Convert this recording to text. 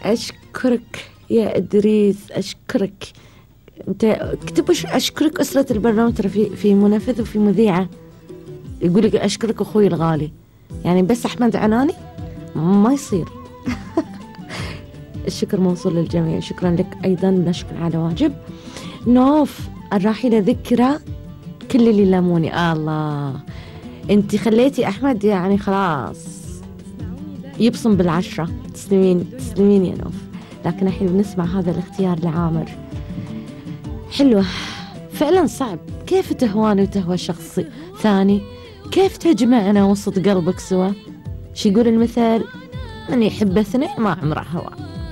أشكرك يا إدريس، أشكرك. أنت اكتب أشكرك أسرة البرنامج، ترى في منفذ وفي مذيعة يقول لك أشكرك أخوي الغالي، يعني بس أحمد عناني ما يصير. الشكر موصول للجميع. شكرا لك أيضا، نشكر على واجب. نوف الراحلة ذكرى كل اللي لاموني. الله، أنت خليتي أحمد يعني خلاص يبصم بالعشرة. تسلمين تسلمين يا نوف. لكن الحين بنسمع هذا الاختيار لعامر. حلوة فعلا، صعب كيف تهواني وتهوى شخص ثاني، كيف تجمعنا وسط قلبك سوا. شو يقول المثل؟ من يحب اثنين ما عمره هوى.